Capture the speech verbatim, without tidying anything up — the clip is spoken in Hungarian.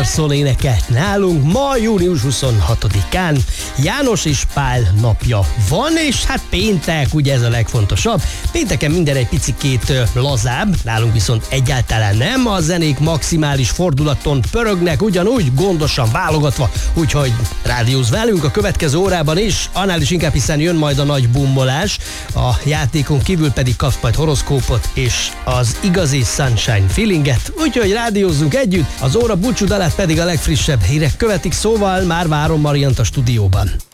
Larson énekelt nálunk ma június huszonhatodikán. János és Pál napja van, és hát péntek, ugye ez a legfontosabb. Pénteken minden egy picikét lazább, nálunk viszont egyáltalán nem. A zenék maximális fordulaton pörögnek, ugyanúgy gondosan válogatva, úgyhogy rádióz velünk a következő órában is, annál is inkább, hiszen jön majd a nagy bummolás, a játékon kívül pedig kapsz majd horoszkópot és az igazi sunshine feelinget, úgyhogy rádiózzunk együtt, az óra búcsú dalát pedig a legfrissebb hírek követik, szóval már várom Mariant a stúdióban.